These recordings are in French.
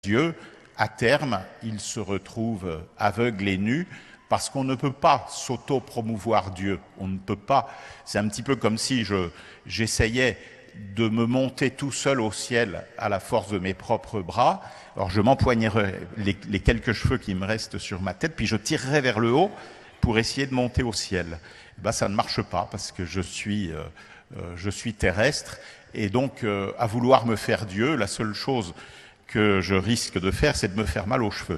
Dieu, à terme, il se retrouve aveugle et nu, parce qu'on ne peut pas s'auto-promouvoir Dieu. On ne peut pas. C'est un petit peu comme si j'essayais de me monter tout seul au ciel à la force de mes propres bras. Alors je m'empoignerais les quelques cheveux qui me restent sur ma tête, puis je tirerais vers le haut pour essayer de monter au ciel. Ben, ça ne marche pas parce que je suis terrestre, et donc à vouloir me faire Dieu, la seule chose que je risque de faire, c'est de me faire mal aux cheveux.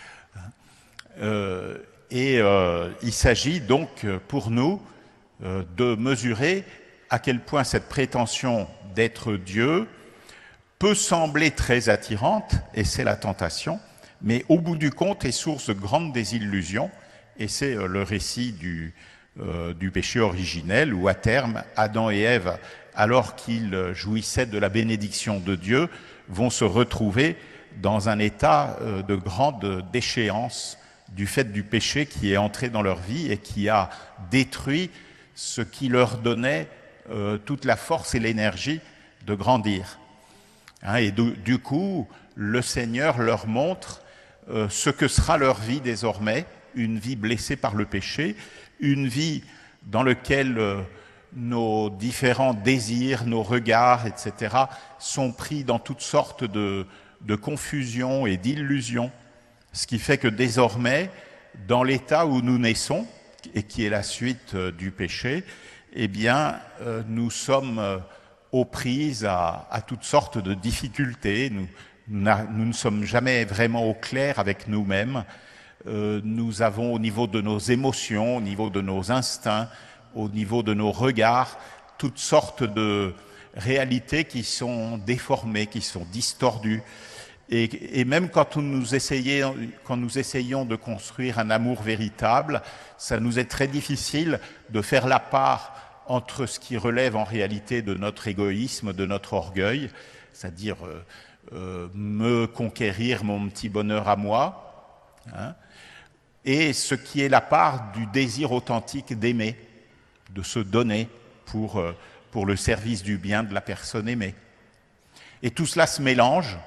Il s'agit donc pour nous de mesurer à quel point cette prétention d'être Dieu peut sembler très attirante, et c'est la tentation, mais au bout du compte est source de grandes désillusions, et c'est le récit du péché originel, où à terme, Adam et Ève, alors qu'ils jouissaient de la bénédiction de Dieu, vont se retrouver dans un état de grande déchéance du fait du péché qui est entré dans leur vie et qui a détruit ce qui leur donnait toute la force et l'énergie de grandir. Et du coup, le Seigneur leur montre ce que sera leur vie désormais, une vie blessée par le péché, une vie dans laquelle nos différents désirs, nos regards, etc., sont pris dans toutes sortes de confusions et d'illusions, ce qui fait que désormais, dans l'état où nous naissons, et qui est la suite du péché, eh bien, nous sommes aux prises à toutes sortes de difficultés. Nous ne sommes jamais vraiment au clair avec nous-mêmes. Nous avons au niveau de nos émotions, au niveau de nos instincts, au niveau de nos regards, toutes sortes de réalités qui sont déformées, qui sont distordues. Et même quand nous essayons de construire un amour véritable, ça nous est très difficile de faire la part entre ce qui relève en réalité de notre égoïsme, de notre orgueil, c'est-à-dire me conquérir mon petit bonheur à moi, et ce qui est la part du désir authentique d'aimer, de se donner pour le service du bien de la personne aimée. Et tout cela se mélange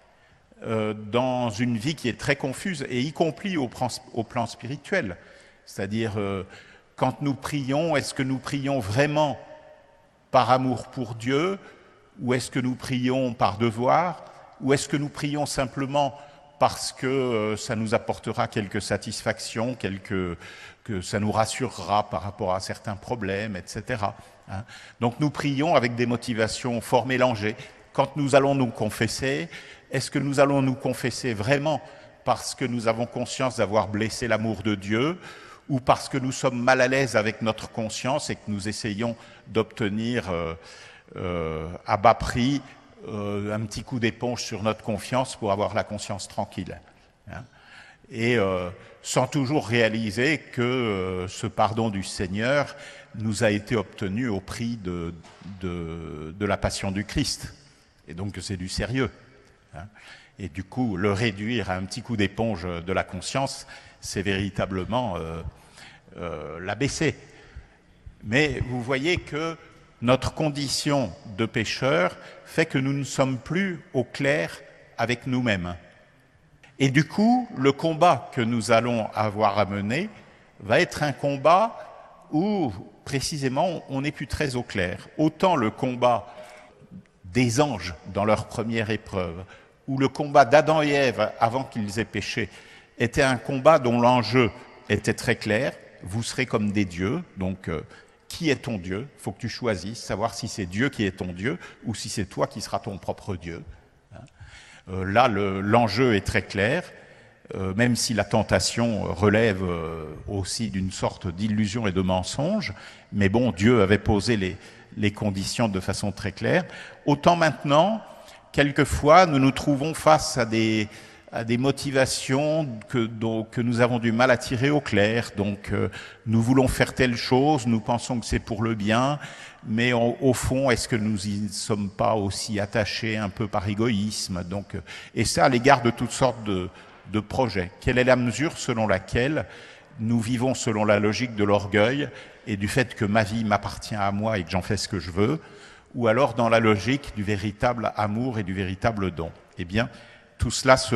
dans une vie qui est très confuse, et y compris au plan spirituel. C'est-à-dire, quand nous prions, est-ce que nous prions vraiment par amour pour Dieu, ou est-ce que nous prions par devoir, ou est-ce que nous prions simplement parce que ça nous apportera quelques satisfactions, que ça nous rassurera par rapport à certains problèmes, etc. Donc nous prions avec des motivations fort mélangées. Quand nous allons nous confesser, est-ce que nous allons nous confesser vraiment parce que nous avons conscience d'avoir blessé l'amour de Dieu, ou parce que nous sommes mal à l'aise avec notre conscience et que nous essayons d'obtenir à bas prix un petit coup d'éponge sur notre confiance pour avoir la conscience tranquille, et sans toujours réaliser que ce pardon du Seigneur nous a été obtenu au prix de la passion du Christ, et donc que c'est du sérieux. Et du coup, le réduire à un petit coup d'éponge de la conscience, c'est véritablement l'abaisser. Mais vous voyez que notre condition de pécheur fait que nous ne sommes plus au clair avec nous-mêmes. Et du coup, le combat que nous allons avoir à mener va être un combat où, précisément, on n'est plus très au clair. Autant le combat des anges dans leur première épreuve, ou le combat d'Adam et Ève avant qu'ils aient péché, était un combat dont l'enjeu était très clair. Vous serez comme des dieux, donc qui est ton Dieu? Il faut que tu choisisses, savoir si c'est Dieu qui est ton Dieu ou si c'est toi qui seras ton propre Dieu. Là, l'enjeu est très clair, même si la tentation relève aussi d'une sorte d'illusion et de mensonge, mais bon, Dieu avait posé les conditions de façon très claire. Autant maintenant, quelquefois, nous nous trouvons face à des motivations que nous avons du mal à tirer au clair. Donc, nous voulons faire telle chose, nous pensons que c'est pour le bien, mais au fond, est-ce que nous y sommes pas aussi attachés un peu par égoïsme? Donc, et ça à l'égard de toutes sortes de projets. Quelle est la mesure selon laquelle nous vivons selon la logique de l'orgueil et du fait que ma vie m'appartient à moi et que j'en fais ce que je veux, ou alors dans la logique du véritable amour et du véritable don? Eh bien, tout cela se